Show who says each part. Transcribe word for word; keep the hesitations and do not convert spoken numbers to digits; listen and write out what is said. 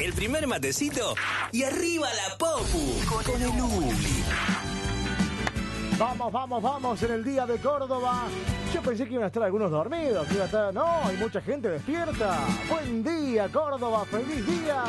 Speaker 1: el primer matecito y arriba la Popu con el Uli.
Speaker 2: Vamos, vamos, vamos en el día de Córdoba. Yo pensé que iban a estar algunos dormidos, que iba a estar... No, hay mucha gente despierta. Buen día, Córdoba, feliz día.